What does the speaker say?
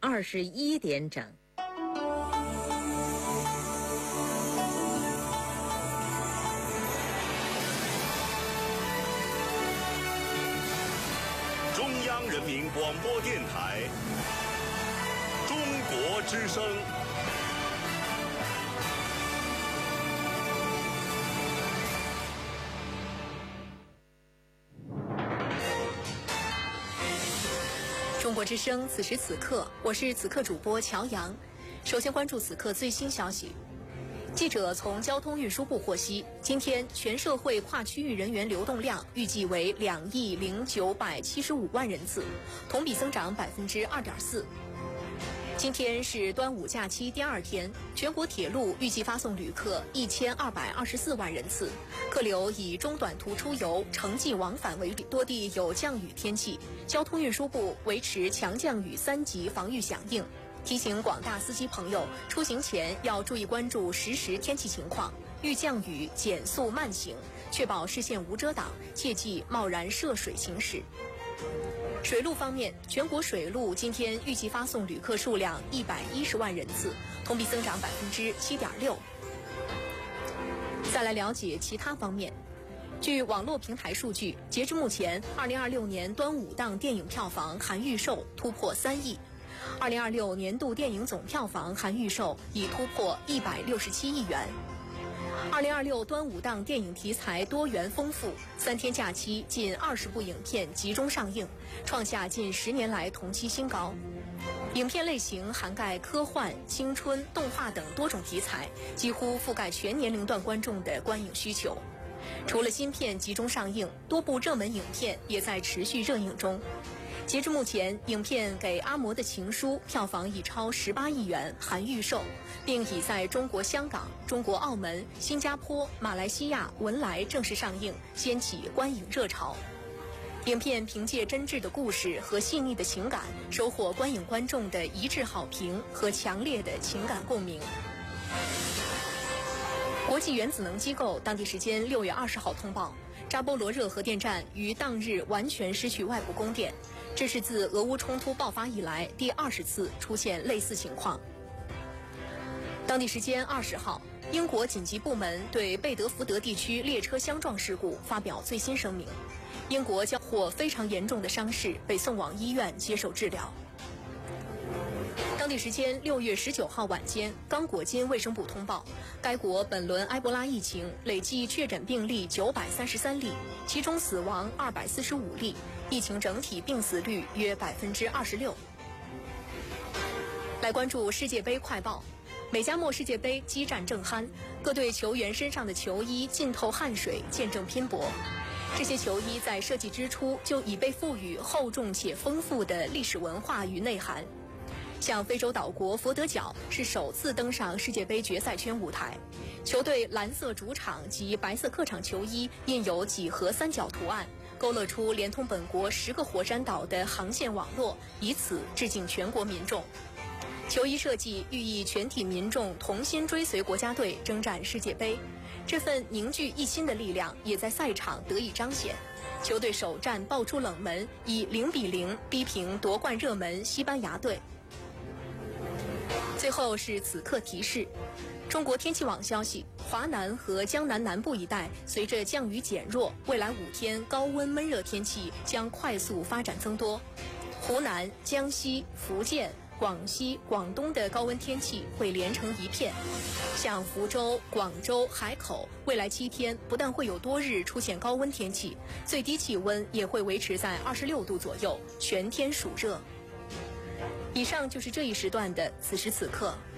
21点整。 中央人民广播电台中国之声。 中国之声，此时此刻，我是此刻主播乔阳。首先关注此刻最新消息。记者从交通运输部获悉，今天全社会跨区域人员流动量预计为2.0975亿人次，同比增长2.4%。今天是端午假期第二天，全国铁路预计发送旅客1224万人次，客流以中短途出游、城际往返为主，多地有降雨天气。交通运输部维持强降雨3级防御响应，提醒广大司机朋友出行前要注意关注实时天气情况，遇降雨减速慢行，确保视线无遮挡，切忌贸然涉水行驶。水路方面，全国水路今天预计发送旅客数量110万人次，同比增长7.6%。再来了解其他方面。据网络平台数据，截至目前，2026年端午档电影票房含预售突破3亿，2026年度电影总票房含预售已突破167亿元。2026端午档电影题材多元丰富，3天假期近20部影片集中上映，创下近10年来同期新高。影片类型涵盖科幻、青春、动画等多种题材，几乎覆盖全年龄段观众的观影需求。除了新片集中上映，多部热门影片也在持续热映中。截至目前，影片《给阿嬷的情书》票房已超18亿元，含预售，并已在中国香港、中国澳门、新加坡、马来西亚、文莱正式上映，掀起观影热潮。影片凭借真挚的故事和细腻的情感，收获观影观众的一致好评和强烈的情感共鸣。国际原子能机构当地时间6月20号通报，扎波罗热核电站于当日完全失去外部供电，这是自俄乌冲突爆发以来第20次出现类似情况。当地时间20号，英国紧急部门对贝德福德地区列车相撞事故发表最新声明，英国交获非常严重的伤势，被送往医院接受治疗。当地时间6月19号晚间，刚果金卫生部通报，该国本轮埃博拉疫情累计确诊病例933例，其中死亡245例，疫情整体病死率约26%。来关注世界杯快报。美加墨世界杯激战正酣，各队球员身上的球衣浸透汗水，见证拼搏。这些球衣在设计之初就已被赋予厚重且丰富的历史文化与内涵。像非洲岛国佛得角是首次登上世界杯决赛圈舞台，球队蓝色主场及白色客场球衣印有几何三角图案，勾勒出连通本国10个火山岛的航线网络，以此致敬全国民众。球衣设计寓意全体民众同心追随国家队征战世界杯，这份凝聚一心的力量也在赛场得以彰显。球队首战爆出冷门，以0-0逼平夺冠热门西班牙队。最后是此刻提示，中国天气网消息，华南和江南南部一带随着降雨减弱，未来5天高温闷热天气将快速发展增多。湖南、江西、福建、广西、广东的高温天气会连成一片，像福州、广州、海口，未来7天不但会有多日出现高温天气，最低气温也会维持在26度左右，全天暑热。以上就是这一时段的此时此刻。